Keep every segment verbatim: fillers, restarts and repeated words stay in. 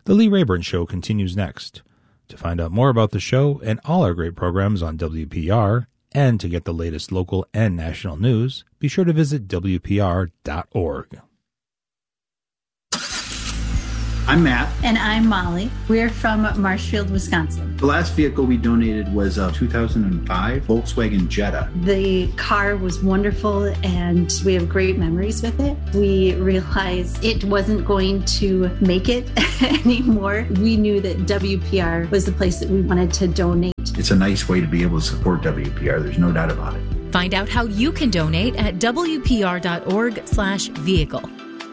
The Lee Rayburn Show continues next. To find out more about the show and all our great programs on W P R, and to get the latest local and national news, be sure to visit W P R dot org. I'm Matt. And I'm Molly. We're from Marshfield, Wisconsin. The last vehicle we donated was a two thousand five Volkswagen Jetta. The car was wonderful and we have great memories with it. We realized it wasn't going to make it anymore. We knew that W P R was the place that we wanted to donate. It's a nice way to be able to support W P R. There's no doubt about it. Find out how you can donate at W P R dot org slash vehicle.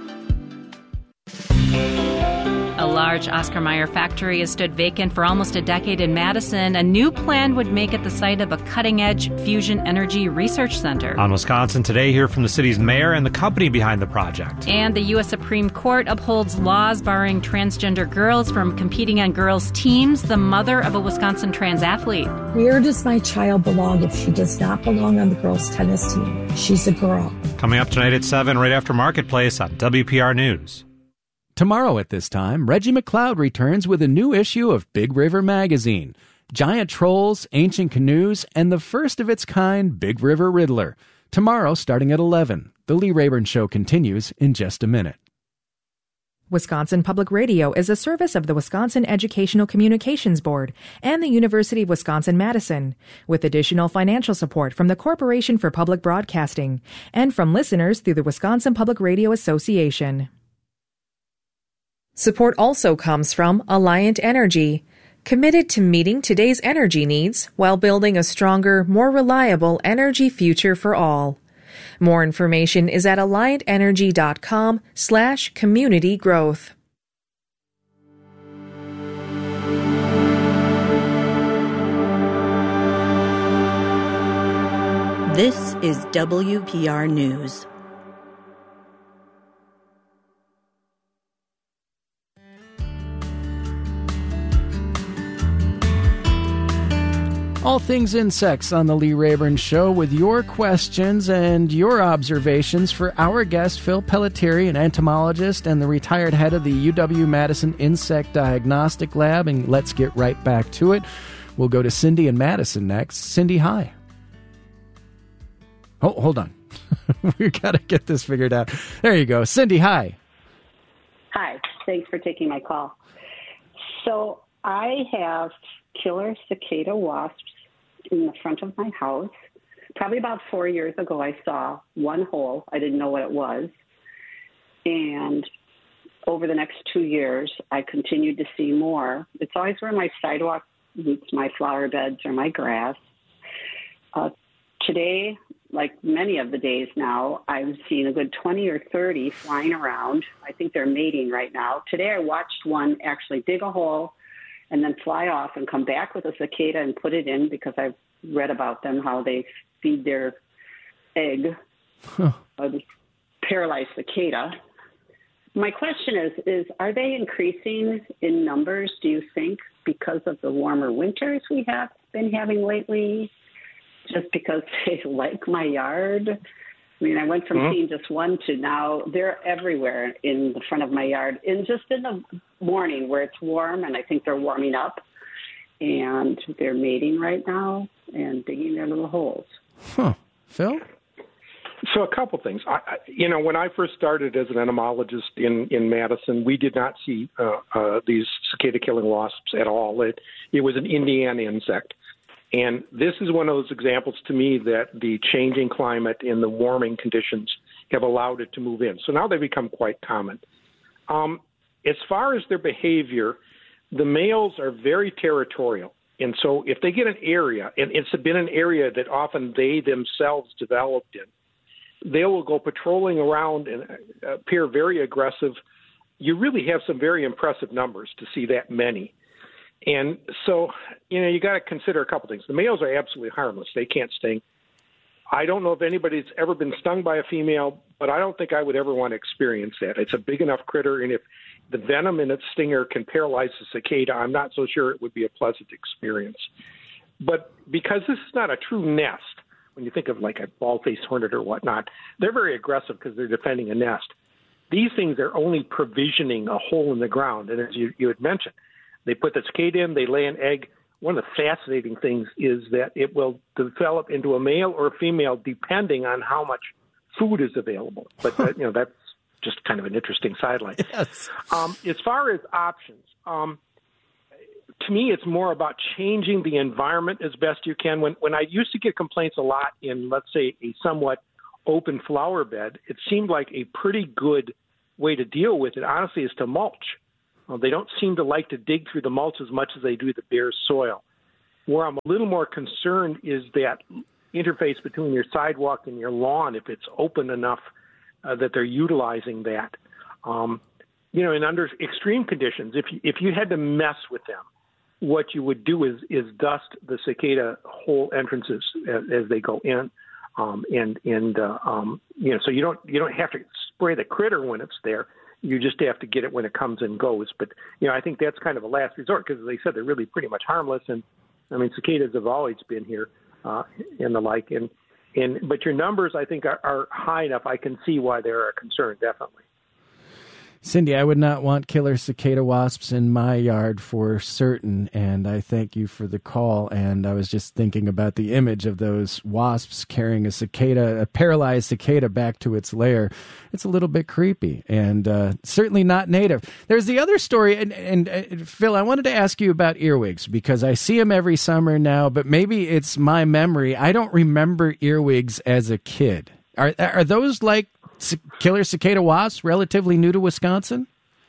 A large Oscar Mayer factory has stood vacant for almost a decade in Madison. A new plan would make it the site of a cutting-edge fusion energy research center. On Wisconsin Today, hear from the city's mayor and the company behind the project. And the U S Supreme Court upholds laws barring transgender girls from competing on girls' teams. The mother of a Wisconsin trans athlete. Where does my child belong if she does not belong on the girls' tennis team? She's a girl. Coming up tonight at seven, right after Marketplace on W P R News. Tomorrow at this time, Reggie McLeod returns with a new issue of Big River Magazine. Giant trolls, ancient canoes, and the first of its kind Big River Riddler. Tomorrow starting at eleven. The Lee Rayburn Show continues in just a minute. Wisconsin Public Radio is a service of the Wisconsin Educational Communications Board and the University of Wisconsin-Madison, with additional financial support from the Corporation for Public Broadcasting and from listeners through the Wisconsin Public Radio Association. Support also comes from Alliant Energy, committed to meeting today's energy needs while building a stronger, more reliable energy future for all. More information is at alliant energy dot com slash community growth. This is W P R News. All things insects on the Lee Rayburn Show with your questions and your observations for our guest, Phil Pelletieri, an entomologist and the retired head of the U W-Madison Insect Diagnostic Lab. And let's get right back to it. We'll go to Cindy in Madison next. Cindy, hi. Oh, hold on. We've got to get this figured out. There you go. Cindy, hi. Hi. Thanks for taking my call. So I have killer cicada wasps in the front of my house. Probably about four years ago, I saw one hole. I didn't know what it was. And over the next two years, I continued to see more. It's always where my sidewalk meets my flower beds or my grass. Uh, today, like many of the days now, I've seen a good twenty or thirty flying around. I think they're mating right now. Today, I watched one actually dig a hole and then fly off and come back with a cicada and put it in, because I've read about them, how they feed their egg, huh. a paralyzed cicada. My question is, is, are they increasing in numbers, do you think, because of the warmer winters we have been having lately? Just because they like my yard? I mean, I went from mm-hmm. seeing just one to now they're everywhere in the front of my yard. And just in the morning where it's warm, and I think they're warming up, and they're mating right now and digging their little holes. Huh. Phil? So a couple things. I, I, you know, when I first started as an entomologist in, in Madison, we did not see uh, uh, these cicada-killing wasps at all. It, it was an Indiana insect. And this is one of those examples to me that the changing climate and the warming conditions have allowed it to move in. So now they become quite common. Um, as far as their behavior, the males are very territorial. And so if they get an area, and it's been an area that often they themselves developed in, they will go patrolling around and appear very aggressive. You really have some very impressive numbers to see that many. And so, you know, you got to consider a couple things. The males are absolutely harmless. They can't sting. I don't know if anybody's ever been stung by a female, but I don't think I would ever want to experience that. It's a big enough critter, and if the venom in its stinger can paralyze the cicada, I'm not so sure it would be a pleasant experience. But because this is not a true nest, when you think of like a bald-faced hornet or whatnot, they're very aggressive because they're defending a nest. These things are only provisioning a hole in the ground. And as you, you had mentioned, they put the cicada in, they lay an egg. One of the fascinating things is that it will develop into a male or a female depending on how much food is available. But, that, you know, that's just kind of an interesting sideline. Yes. Um, as far as options, um, to me, it's more about changing the environment as best you can. When, when I used to get complaints a lot in, let's say, a somewhat open flower bed, it seemed like a pretty good way to deal with it, honestly, is to mulch. Well, they don't seem to like to dig through the mulch as much as they do the bare soil. Where I'm a little more concerned is that interface between your sidewalk and your lawn, if it's open enough uh, that they're utilizing that. Um, you know, and under extreme conditions, if you, if you had to mess with them, what you would do is, is dust the cicada hole entrances as, as they go in. Um, and, and uh, um, you know, so you don't, you don't have to spray the critter when it's there. You just have to get it when it comes and goes. But, you know, I think that's kind of a last resort because, as they said, they're really pretty much harmless. And, I mean, cicadas have always been here uh, and the like. And, and but your numbers, I think, are, are high enough. I can see why they're a concern, definitely. Cindy, I would not want killer cicada wasps in my yard for certain, and I thank you for the call. And I was just thinking about the image of those wasps carrying a cicada, a paralyzed cicada, back to its lair. It's a little bit creepy, and uh, certainly not native. There's the other story, and, and uh, Phil, I wanted to ask you about earwigs, because I see them every summer now, but maybe it's my memory. I don't remember earwigs as a kid. Are are those like killer cicada wasps, relatively new to Wisconsin?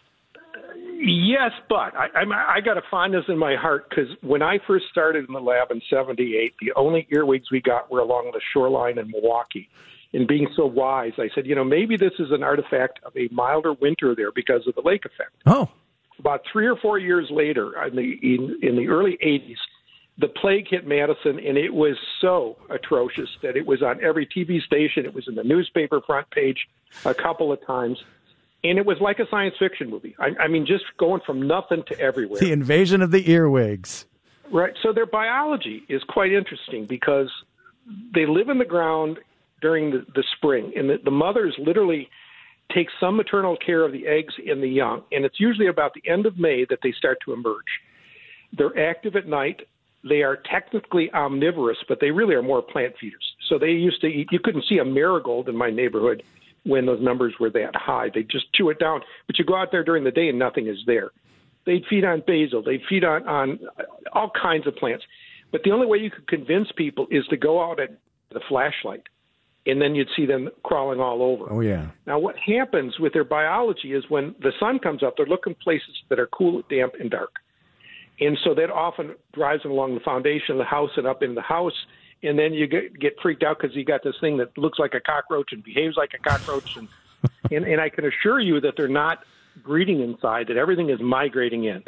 Yes, but I, I, I got a fondness in my heart because when I first started in the lab in seventy-eight, the only earwigs we got were along the shoreline in Milwaukee. And being so wise, I said, you know, maybe this is an artifact of a milder winter there because of the lake effect. Oh. About three or four years later, in the, in, in the early eighties, the plague hit Madison, and it was so atrocious that it was on every T V station. It was in the newspaper front page a couple of times, and it was like a science fiction movie. I, I mean, just going from nothing to everywhere. The invasion of the earwigs. Right. So their biology is quite interesting because they live in the ground during the, the spring, and the, the mothers literally take some maternal care of the eggs and the young, and it's usually about the end of May that they start to emerge. They're active at night. They are technically omnivorous, but they really are more plant feeders. So they used to eat, you couldn't see a marigold in my neighborhood when those numbers were that high. They just chew it down. But you go out there during the day and nothing is there. They'd feed on basil. They'd feed on, on all kinds of plants. But the only way you could convince people is to go out at the flashlight, and then you'd see them crawling all over. Oh, yeah. Now, what happens with their biology is when the sun comes up, they're looking places that are cool, damp, and dark. And so that often drives them along the foundation of the house and up into the house. And then you get, get freaked out because you got this thing that looks like a cockroach and behaves like a cockroach. And, and, and I can assure you that they're not breeding inside, that everything is migrating in.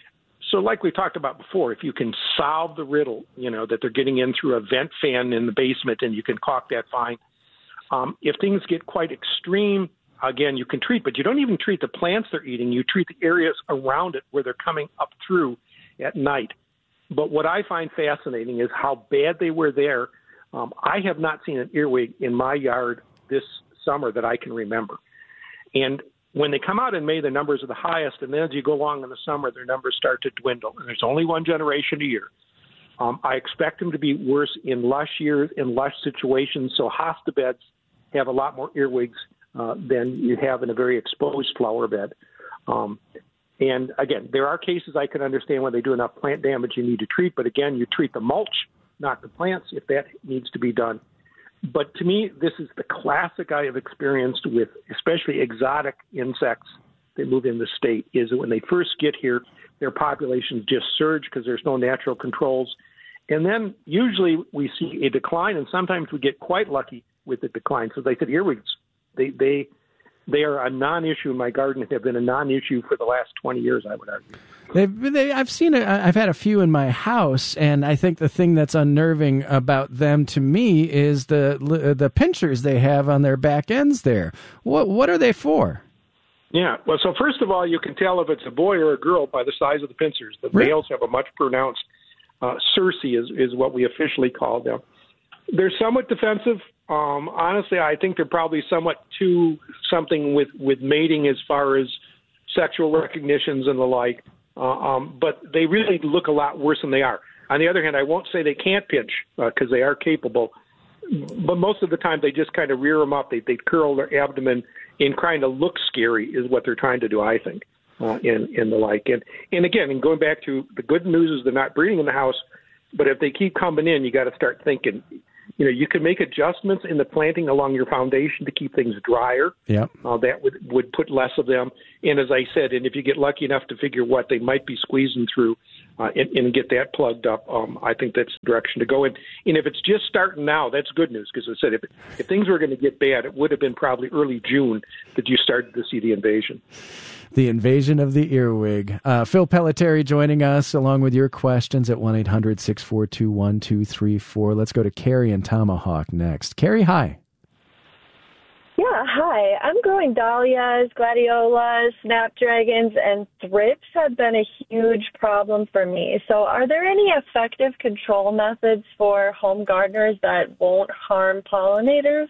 So like we talked about before, if you can solve the riddle, you know, that they're getting in through a vent fan in the basement and you can caulk that fine. Um, if things get quite extreme, again, you can treat, but you don't even treat the plants they're eating. You treat the areas around it where they're coming up through at night. But what I find fascinating is how bad they were there. Um, I have not seen an earwig in my yard this summer that I can remember. And when they come out in May, the numbers are the highest, and then as you go along in the summer, their numbers start to dwindle. And there's only one generation a year. Um, I expect them to be worse in lush years, in lush situations. So hosta beds have a lot more earwigs uh, than you have in a very exposed flower bed. Um, And again, there are cases I can understand when they do enough plant damage you need to treat. But again, you treat the mulch, not the plants, if that needs to be done. But to me, this is the classic I have experienced with especially exotic insects that move in the state, is that when they first get here, their populations just surge because there's no natural controls. And then usually we see a decline, and sometimes we get quite lucky with the decline. So they said earwigs, they, they, They are a non-issue in my garden. Have been a non-issue for the last twenty years, I would argue. They've, they, I've seen it. I've had a few in my house, and I think the thing that's unnerving about them to me is the the pinchers they have on their back ends there. What what are they for? Yeah, well, so first of all, you can tell if it's a boy or a girl by the size of the pincers. The Really? males have a much pronounced uh, cerci, is, is what we officially call them. They're somewhat defensive. Um, honestly, I think they're probably somewhat too something with, with mating as far as sexual recognitions and the like. Uh, um, but they really look a lot worse than they are. On the other hand, I won't say they can't pinch because uh, they are capable. But most of the time, they just kind of rear them up. They they curl their abdomen and kind of look scary is what they're trying to do, I think, uh, and, and the like. And, and again, and going back to the good news is they're not breeding in the house, but if they keep coming in, you got to start thinking, you know, you can make adjustments in the planting along your foundation to keep things drier. Yeah, uh, that would, would put less of them. And as I said, and if you get lucky enough to figure what they might be squeezing through uh, and, and get that plugged up, um, I think that's the direction to go in. And if it's just starting now, that's good news because I said if, if things were going to get bad, it would have been probably early June that you started to see the invasion. The invasion of the earwig. Uh, Phil Pelletieri joining us along with your questions at one eight hundred six four two one two three four. Let's go to Carrie and Tomahawk next. Carrie, hi. Yeah, hi. I'm growing dahlias, gladiolas, snapdragons, and thrips have been a huge problem for me. So are there any effective control methods for home gardeners that won't harm pollinators?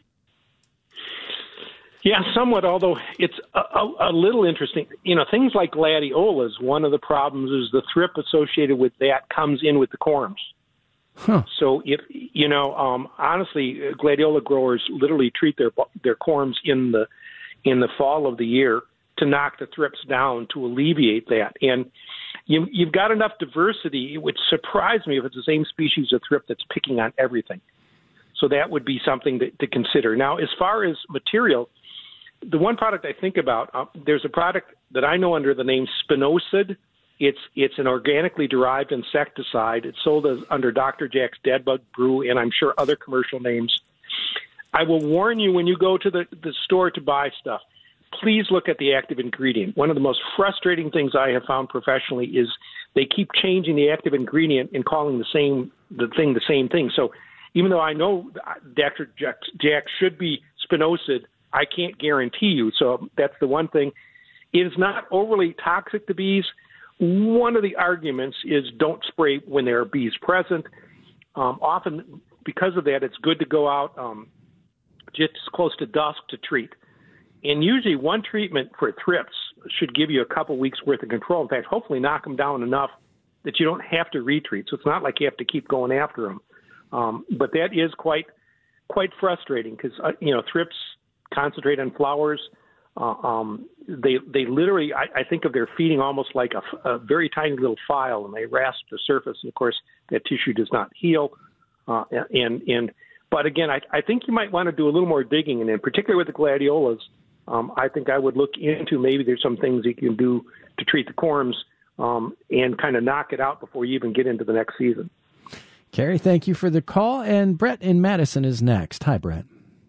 Yeah, somewhat, although it's a, a, a little interesting. You know, things like gladiolas, one of the problems is the thrip associated with that comes in with the corms. Huh. So, if you know, um, honestly, gladiola growers literally treat their their corms in the in the fall of the year to knock the thrips down to alleviate that. And you, you've got enough diversity. It would surprise me if it's the same species of thrip that's picking on everything. So that would be something to, to consider. Now, as far as material, the one product I think about, uh, there's a product that I know under the name Spinosad. It's it's an organically derived insecticide. It's sold as under Doctor Jack's Dead Bug Brew, and I'm sure other commercial names. I will warn you when you go to the, the store to buy stuff, please look at the active ingredient. One of the most frustrating things I have found professionally is they keep changing the active ingredient and calling the same the thing the same thing. So even though I know Doctor Jack, Jack should be Spinosad, I can't guarantee you. So that's the one thing. It is not overly toxic to bees. One of the arguments is don't spray when there are bees present. Um, often, because of that, it's good to go out um, just close to dusk to treat. And usually one treatment for thrips should give you a couple weeks' worth of control. In fact, hopefully knock them down enough that you don't have to retreat. So it's not like you have to keep going after them. Um, but that is quite quite frustrating because, uh, you know, thrips concentrate on flowers. Uh, um, they they literally, I, I think of their feeding almost like a, a very tiny little file, and they rasp the surface. And of course, that tissue does not heal. Uh, and and but again, I, I think you might want to do a little more digging, and in particular with the gladiolas, um, I think I would look into maybe there's some things you can do to treat the corms um, and kind of knock it out before you even get into the next season. Carrie, thank you for the call. And Brett in Madison is next. Hi, Brett.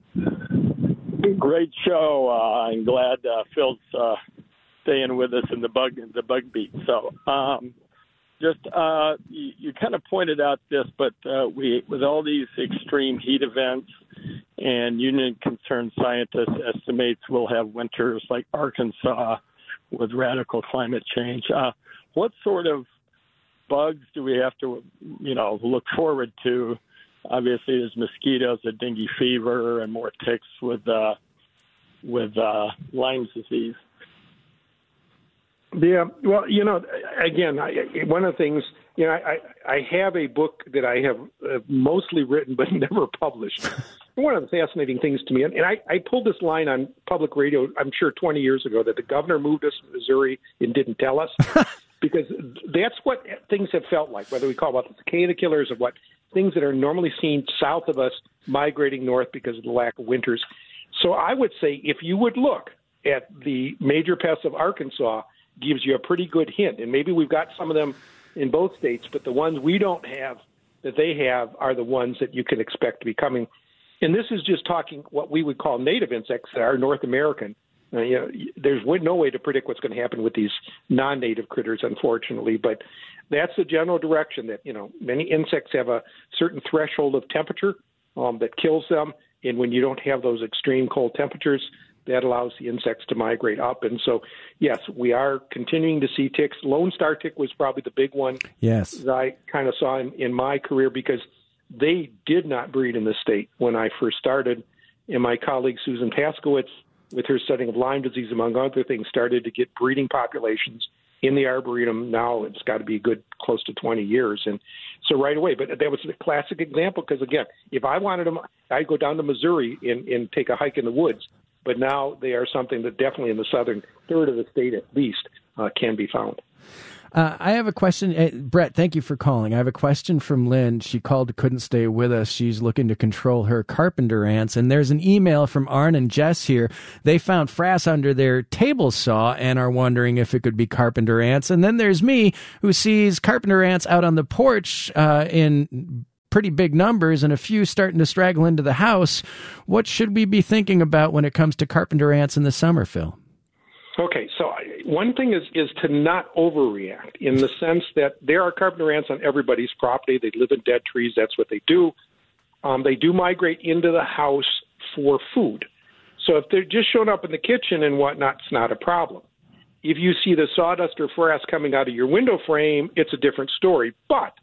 Great show. Uh, I'm glad uh, Phil's uh, staying with us in the bug the bug beat. So, um, just uh, you, you kind of pointed out this, but uh, we with all these extreme heat events, and Union Concerned Scientists estimates we'll have winters like Arkansas with radical climate change. Uh, what sort of bugs do we have to, you know, look forward to? Obviously, there's mosquitoes, the dengue fever, and more ticks with uh, with uh, Lyme disease. Yeah, well, you know, again, I, one of the things, you know, I, I have a book that I have uh, mostly written but never published. One of the fascinating things to me, and, and I, I pulled this line on public radio, I'm sure twenty years ago, that the governor moved us to Missouri and didn't tell us, because that's what things have felt like, whether we call it the cicada killers or what, things that are normally seen south of us migrating north because of the lack of winters. So I would say if you would look at the major pests of Arkansas, gives you a pretty good hint. And maybe we've got some of them in both states, but the ones we don't have that they have are the ones that you can expect to be coming. And this is just talking what we would call native insects that are North American. Uh, you know, there's no way to predict what's going to happen with these non-native critters, unfortunately, but that's the general direction that, you know, many insects have a certain threshold of temperature um, that kills them. And when you don't have those extreme cold temperatures, that allows the insects to migrate up. And so, yes, we are continuing to see ticks. Lone Star tick was probably the big one yes. that I kind of saw in, in my career because they did not breed in the state when I first started. And my colleague Susan Paskowitz, with her studying of Lyme disease, among other things, started to get breeding populations in the Arboretum. Now it's got to be a good close to twenty years. And so right away, but that was a classic example because, again, if I wanted them, I'd go down to Missouri and, and take a hike in the woods. But now they are something that definitely in the southern third of the state at least uh, can be found. Uh, I have a question. Uh, Brett, thank you for calling. I have a question from Lynn. She called, couldn't stay with us. She's looking to control her carpenter ants. And there's an email from Arn and Jess here. They found frass under their table saw and are wondering if it could be carpenter ants. And then there's me, who sees carpenter ants out on the porch uh, in pretty big numbers and a few starting to straggle into the house. What should we be thinking about when it comes to carpenter ants in the summer, Phil? Okay, so one thing is, is to not overreact in the sense that there are carpenter ants on everybody's property. They live in dead trees. That's what they do. Um, they do migrate into the house for food. So if they're just showing up in the kitchen and whatnot, it's not a problem. If you see the sawdust or frass coming out of your window frame, it's a different story. But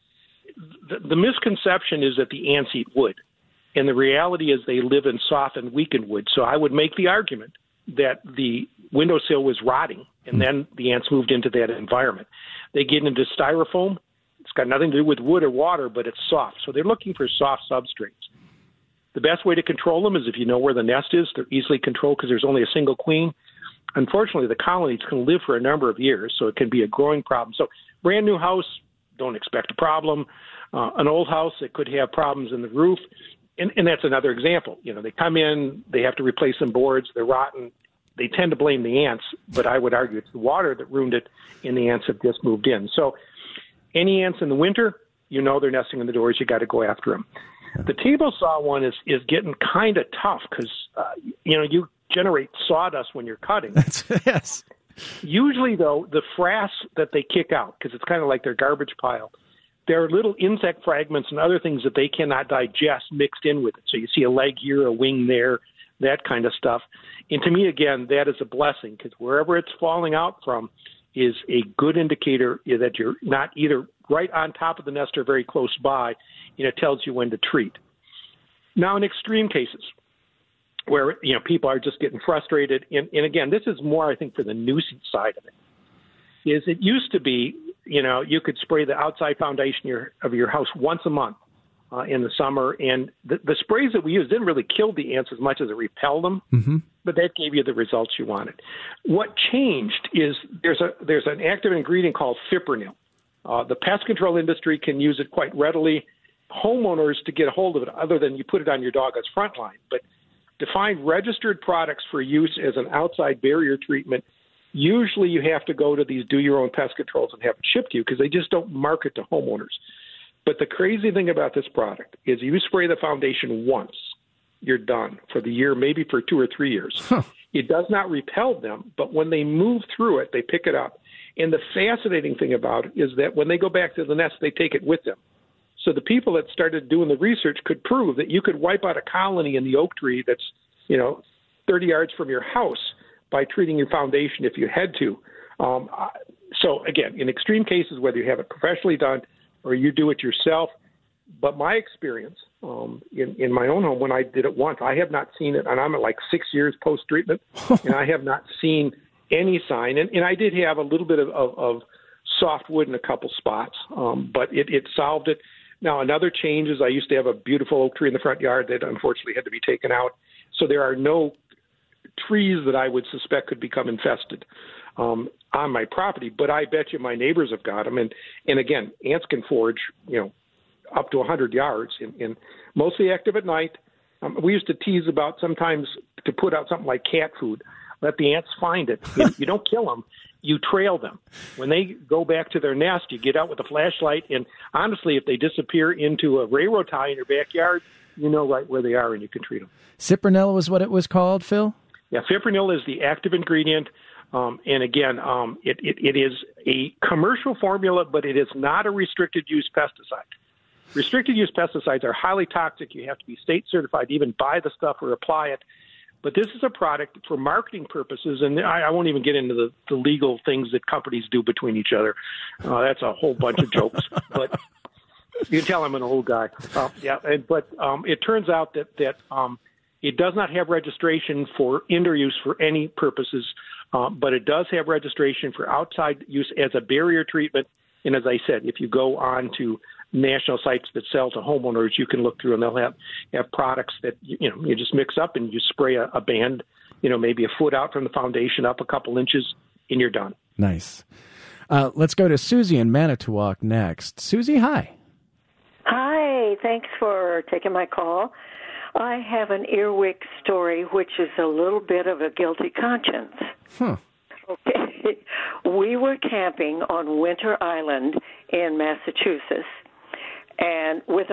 the, the misconception is that the ants eat wood. And the reality is they live in soft and weakened wood. So I would make the argument that the windowsill was rotting, and then the ants moved into that environment. They get into styrofoam. It's got nothing to do with wood or water, but it's soft. So they're looking for soft substrates. The best way to control them is if you know where the nest is. They're easily controlled because there's only a single queen. Unfortunately, the colonies can live for a number of years, so it can be a growing problem. So brand new house, don't expect a problem. Uh, an old house, it could have problems in the roof. And, and that's another example. You know, they come in, they have to replace some boards, they're rotten. They tend to blame the ants, but I would argue it's the water that ruined it, and the ants have just moved in. So any ants in the winter, you know they're nesting in the doors. You got to go after them. The table saw one is, is getting kind of tough because, uh, you know, you generate sawdust when you're cutting. Yes. Usually, though, the frass that they kick out, because it's kind of like their garbage pile, there are little insect fragments and other things that they cannot digest mixed in with it. So you see a leg here, a wing there, that kind of stuff. And to me, again, that is a blessing because wherever it's falling out from is a good indicator that you're not either right on top of the nest or very close by, and it tells you when to treat. Now, in extreme cases where, you know, people are just getting frustrated, and, and again, this is more, I think, for the nuisance side of it, is it used to be, you know, you could spray the outside foundation your, of your house once a month. Uh, in the summer, and the, the sprays that we used didn't really kill the ants as much as it repelled them, mm-hmm. but that gave you the results you wanted. What changed is there's a there's an active ingredient called fipronil. Uh, the pest control industry can use it quite readily. Homeowners, to get a hold of it, other than you put it on your dog as frontline, but to find registered products for use as an outside barrier treatment, usually you have to go to these do-your-own pest controls and have it shipped to you because they just don't market to homeowners. But the crazy thing about this product is you spray the foundation once, you're done for the year, maybe for two or three years. Huh. It does not repel them, but when they move through it, they pick it up. And the fascinating thing about it is that when they go back to the nest, they take it with them. So the people that started doing the research could prove that you could wipe out a colony in the oak tree that's, you know, thirty yards from your house by treating your foundation if you had to. Um, so, again, in extreme cases, whether you have it professionally done or you do it yourself. But my experience um, in, in my own home, when I did it once, I have not seen it, and I'm at like six years post-treatment, and I have not seen any sign. And, and I did have a little bit of, of, of soft wood in a couple spots, um, but it, it solved it. Now, another change is I used to have a beautiful oak tree in the front yard that unfortunately had to be taken out. So there are no trees that I would suspect could become infested Um, on my property, but I bet you my neighbors have got them. And, and again, ants can forage, you know, up to one hundred yards and, and mostly active at night. Um, we used to tease about sometimes to put out something like cat food, let the ants find it. You, you don't kill them, you trail them. When they go back to their nest, you get out with a flashlight. And honestly, if they disappear into a railroad tie in your backyard, you know right where they are and you can treat them. Fipronil was what it was called, Phil? Yeah, fipronil is the active ingredient. Um, and again, um, it, it, it is a commercial formula, but it is not a restricted use pesticide. Restricted use pesticides are highly toxic. You have to be state certified to even buy the stuff or apply it. But this is a product for marketing purposes, and I, I won't even get into the, the legal things that companies do between each other. Uh, that's a whole bunch of jokes. But You can tell I'm an old guy. Uh, yeah, and, but um, it turns out that that um, it does not have registration for indoor use for any purposes, uh, but it does have registration for outside use as a barrier treatment. And as I said, if you go on to national sites that sell to homeowners, you can look through and they'll have, have products that, you know, you just mix up and you spray a, a band, you know, maybe a foot out from the foundation up a couple inches, and you're done. Nice. Uh, let's go to Susie in Manitowoc next. Susie, hi. Hi, thanks for taking my call. I have an earwig story, which is a little bit of a guilty conscience. Huh. Okay. We were camping on Winter Island in Massachusetts, and with